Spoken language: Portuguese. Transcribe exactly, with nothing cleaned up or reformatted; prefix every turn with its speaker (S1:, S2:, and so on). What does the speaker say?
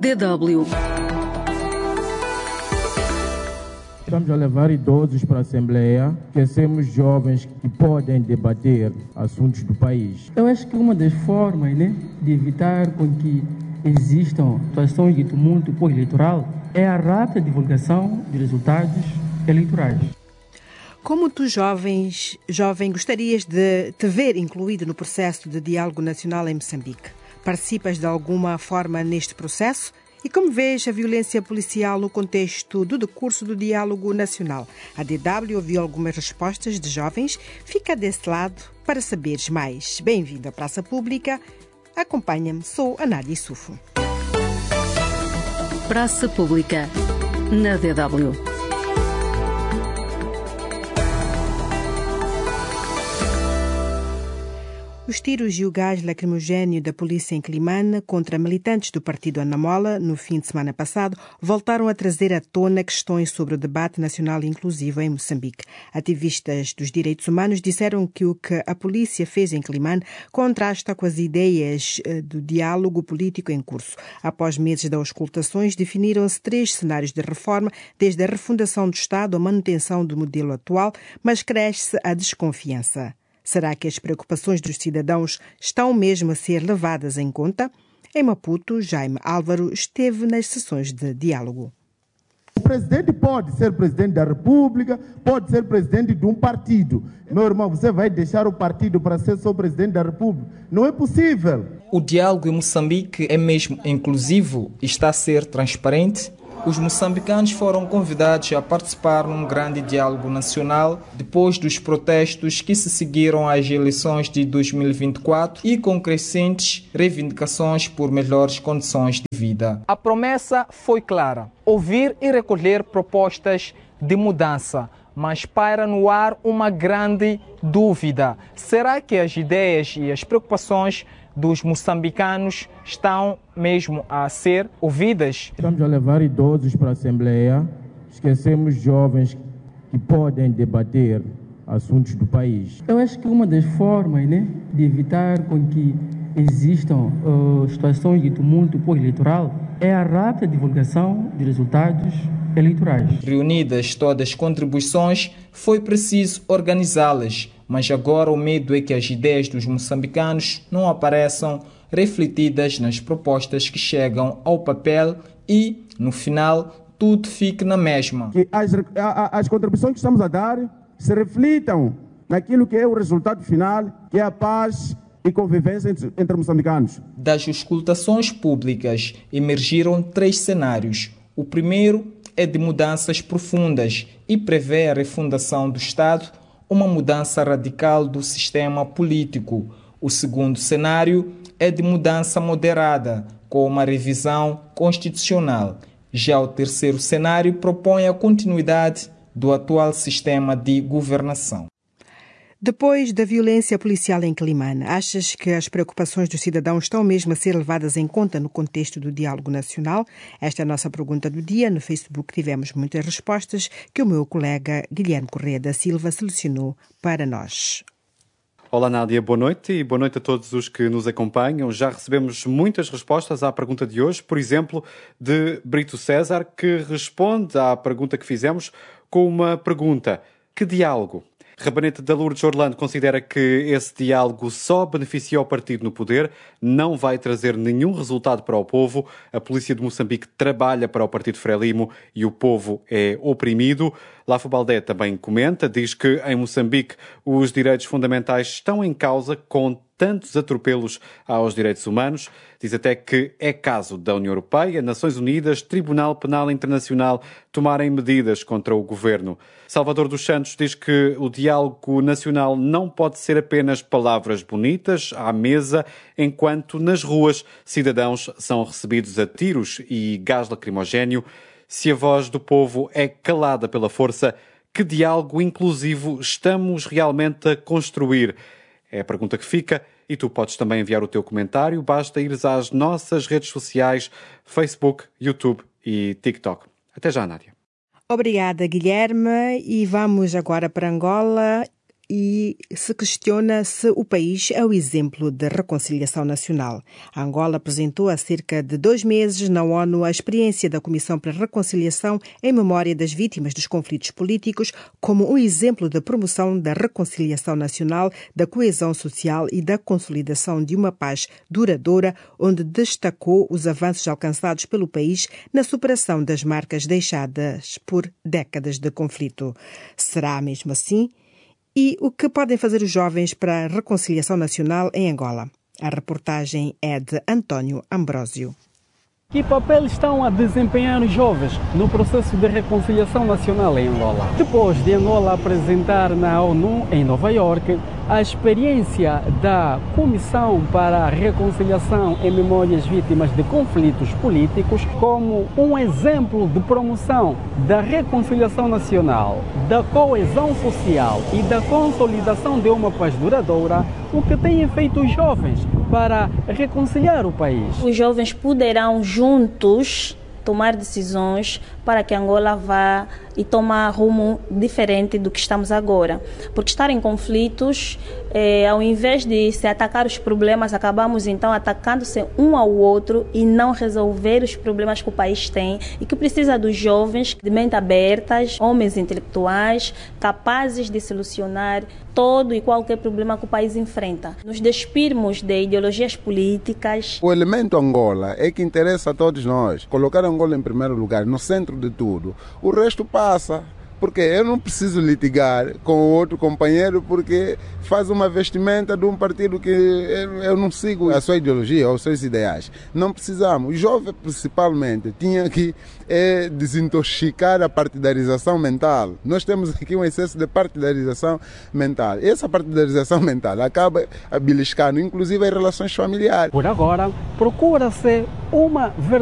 S1: D W.
S2: Estamos a levar idosos para a Assembleia, esquecemos jovens que podem debater assuntos do país.
S3: Eu acho que uma das formas, né, de evitar com que existam situações de tumulto pós-eleitoral é a rápida divulgação de resultados eleitorais.
S4: Como tu, jovens, jovem, gostarias de te ver incluído no processo de diálogo nacional em Moçambique? Participas de alguma forma neste processo? E como vês a violência policial no contexto do decurso do diálogo nacional? A D W ouviu algumas respostas de jovens. Fica desse lado para saberes mais. Bem-vindo à Praça Pública. Acompanha-me, sou a Nádia Sufo.
S1: Praça Pública, na D W.
S4: Os tiros e o gás lacrimogéneo da polícia em Climane contra militantes do partido Anamola, no fim de semana passado, voltaram a trazer à tona questões sobre o debate nacional inclusivo em Moçambique. Ativistas dos direitos humanos disseram que o que a polícia fez em Climane contrasta com as ideias do diálogo político em curso. Após meses de auscultações, definiram-se três cenários de reforma, desde a refundação do Estado à manutenção do modelo atual, mas cresce a desconfiança. Será que as preocupações dos cidadãos estão mesmo a ser levadas em conta? Em Maputo, Jaime Álvaro esteve nas sessões de diálogo.
S5: O presidente pode ser presidente da República, pode ser presidente de um partido. Meu irmão, você vai deixar o partido para ser só presidente da República? Não é possível.
S6: O diálogo em Moçambique é mesmo inclusivo e está a ser transparente? Os moçambicanos foram convidados a participar num grande diálogo nacional depois dos protestos que se seguiram às eleições de dois mil e vinte e quatro e com crescentes reivindicações por melhores condições de vida. A promessa foi clara: ouvir e recolher propostas de mudança. Mas paira no ar uma grande dúvida. Será que as ideias e as preocupações dos moçambicanos estão mesmo a ser ouvidas?
S2: Estamos a levar idosos para a Assembleia, esquecemos jovens que podem debater assuntos do país.
S3: Eu acho que uma das formas, né, de evitar com que existam uh, situações de tumulto pós-eleitoral é a rápida divulgação de resultados eleitorais.
S6: Reunidas todas as contribuições, foi preciso organizá-las, mas agora o medo é que as ideias dos moçambicanos não apareçam refletidas nas propostas que chegam ao papel e, no final, tudo fique na mesma.
S5: Que as, a, as contribuições que estamos a dar se reflitam naquilo que é o resultado final, que é a paz e convivência entre, entre moçambicanos.
S6: Das auscultações públicas emergiram três cenários. O primeiro é de mudanças profundas e prevê a refundação do Estado, uma mudança radical do sistema político. O segundo cenário é de mudança moderada, com uma revisão constitucional. Já o terceiro cenário propõe a continuidade do atual sistema de governação.
S4: Depois da violência policial em Climane, achas que as preocupações dos cidadãos estão mesmo a ser levadas em conta no contexto do diálogo nacional? Esta é a nossa pergunta do dia. No Facebook tivemos muitas respostas que o meu colega Guilherme Correia da Silva selecionou para nós.
S7: Olá Nádia, boa noite e boa noite a todos os que nos acompanham. Já recebemos muitas respostas à pergunta de hoje, por exemplo, de Brito César, que responde à pergunta que fizemos com uma pergunta: que diálogo? Rabanete da Lourdes Orlando considera que esse diálogo só beneficia o partido no poder, não vai trazer nenhum resultado para o povo. A polícia de Moçambique trabalha para o partido Frelimo e o povo é oprimido. Lafo Baldé também comenta, diz que em Moçambique os direitos fundamentais estão em causa com tantos atropelos aos direitos humanos. Diz até que é caso da União Europeia, Nações Unidas, Tribunal Penal Internacional tomarem medidas contra o governo. Salvador dos Santos diz que o diálogo nacional não pode ser apenas palavras bonitas à mesa, enquanto nas ruas cidadãos são recebidos a tiros e gás lacrimogéneo. Se a voz do povo é calada pela força, que diálogo inclusivo estamos realmente a construir? É a pergunta que fica e tu podes também enviar o teu comentário. Basta ires às nossas redes sociais, Facebook, YouTube e TikTok. Até já, Nádia.
S4: Obrigada, Guilherme. E vamos agora para Angola e se questiona se o país é o exemplo de reconciliação nacional. A Angola apresentou há cerca de dois meses na ONU a experiência da Comissão para a Reconciliação em memória das vítimas dos conflitos políticos como um exemplo de promoção da reconciliação nacional, da coesão social e da consolidação de uma paz duradoura, onde destacou os avanços alcançados pelo país na superação das marcas deixadas por décadas de conflito. Será mesmo assim? E o que podem fazer os jovens para a reconciliação nacional em Angola? A reportagem é de António Ambrósio.
S8: Que papel estão a desempenhar os jovens no processo de reconciliação nacional em Angola? Depois de Angola apresentar na ONU, em Nova Iorque, a experiência da Comissão para a Reconciliação em memória das vítimas de conflitos políticos como um exemplo de promoção da reconciliação nacional, da coesão social e da consolidação de uma paz duradoura, o que têm feito os jovens para reconciliar o país.
S9: Os jovens poderão juntos tomar decisões para que Angola vá e tome rumo diferente do que estamos agora. Porque estar em conflitos, eh, ao invés de se atacar os problemas, acabamos então atacando-se um ao outro e não resolver os problemas que o país tem e que precisa dos jovens de mente abertas, homens intelectuais, capazes de solucionar todo e qualquer problema que o país enfrenta. Nos despirmos de ideologias políticas.
S10: O elemento Angola é que interessa a todos nós. Colocar Angola em primeiro lugar, no centro de tudo. O resto passa. Porque eu não preciso litigar com o outro companheiro porque faz uma vestimenta de um partido que eu, eu não sigo a sua ideologia ou os seus ideais. Não precisamos. O jovem, principalmente, tinha que é, desintoxicar a partidarização mental. Nós temos aqui um excesso de partidarização mental. E essa partidarização mental acaba beliscando, inclusive, as relações familiares.
S8: Por agora, procura-se uma verdadeira